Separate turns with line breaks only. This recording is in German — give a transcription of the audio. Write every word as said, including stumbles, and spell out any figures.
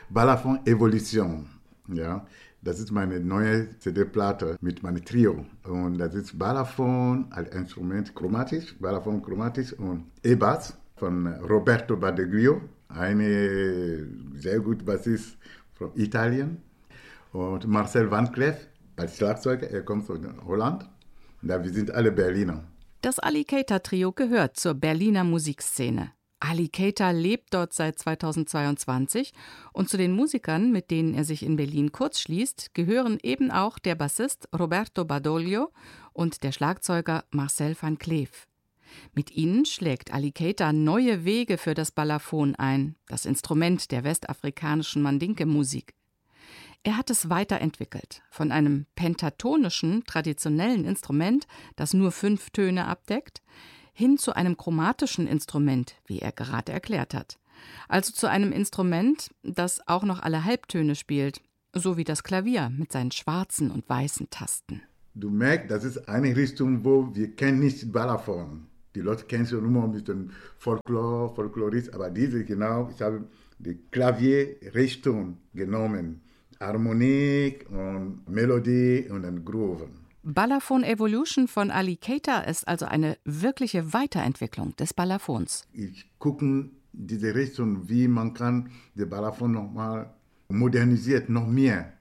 Balafon Evolution. Ja, das ist meine neue C D-Platte mit meinem Trio. Und das ist Balafon als Instrument chromatisch, Balafon chromatisch und E-Bass von Roberto Badeglio, ein sehr guter Bassist von Italien. Und Marcel Van Cleef als Schlagzeuger, er kommt von Holland. Da wir sind alle Berliner.
Das Ali Keita Trio gehört zur Berliner Musikszene. Ali Keita lebt dort seit zweitausendzweiundzwanzig und zu den Musikern, mit denen er sich in Berlin kurzschließt, gehören eben auch der Bassist Roberto Badoglio und der Schlagzeuger Marcel Van Cleef. Mit ihnen schlägt Ali Keita neue Wege für das Balafon ein, das Instrument der westafrikanischen Mandinke-Musik. Er hat es weiterentwickelt, von einem pentatonischen, traditionellen Instrument, das nur fünf Töne abdeckt, hin zu einem chromatischen Instrument, wie er gerade erklärt hat. Also zu einem Instrument, das auch noch alle Halbtöne spielt, so wie das Klavier mit seinen schwarzen und weißen Tasten.
Du merkst, das ist eine Richtung, wo wir kennen nicht Balafon. Die Leute kennen schon immer ein bisschen Folklore, Folklorist, aber diese genau, ich habe die Klavierrichtung genommen. Harmonik und Melodie und ein Groove.
Balafon Evolution von Ali Keita ist also eine wirkliche Weiterentwicklung des Balafons.
Ich gucke diese Richtung, wie man kann den Balafon nochmal modernisiert, noch mehr